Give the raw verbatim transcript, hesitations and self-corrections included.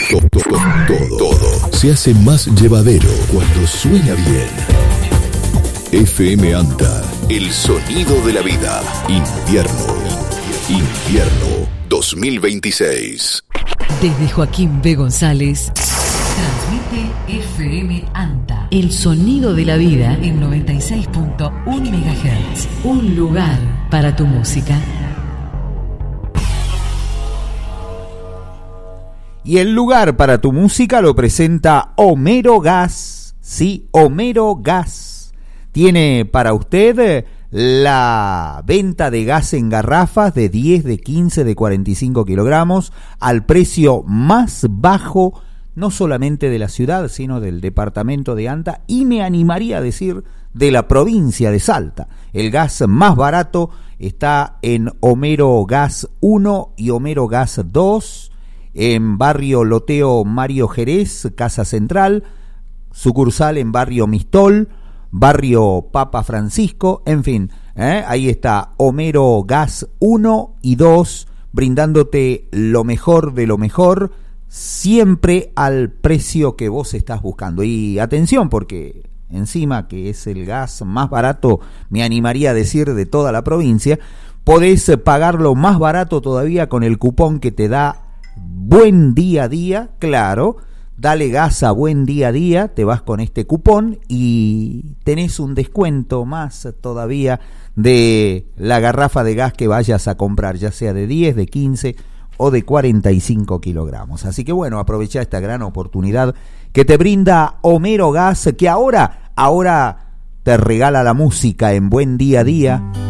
Todo, todo, todo se hace más llevadero cuando suena bien. F M Anta, el sonido de la vida. Invierno, invierno dos mil veintiséis. Desde Joaquín B. González, transmite F M Anta, el sonido de la vida en noventa y seis punto uno megahertz. Un lugar para tu música. Y el lugar para tu música lo presenta Homero Gas. Sí, Homero Gas. Tiene para usted la venta de gas en garrafas de diez, de quince, de cuarenta y cinco kilogramos al precio más bajo, no solamente de la ciudad, sino del departamento de Anta, y me animaría a decir de la provincia de Salta. El gas más barato está en Homero Gas uno y Homero Gas dos, en barrio Loteo Mario Jerez, Casa Central, sucursal en barrio Mistol, barrio Papa Francisco, en fin, ¿eh? Ahí está Homero Gas uno y dos, brindándote lo mejor de lo mejor, siempre al precio que vos estás buscando. Y atención, porque encima que es el gas más barato, me animaría a decir, de toda la provincia, podés pagarlo más barato todavía con el cupón que te da Buen Día a Día. Claro, dale gas a Buen Día a Día, te vas con este cupón y tenés un descuento más todavía de la garrafa de gas que vayas a comprar, ya sea de diez, de quince o de cuarenta y cinco kilogramos. Así que bueno, aprovecha esta gran oportunidad que te brinda Homero Gas, que ahora, ahora te regala la música en Buen Día a Día.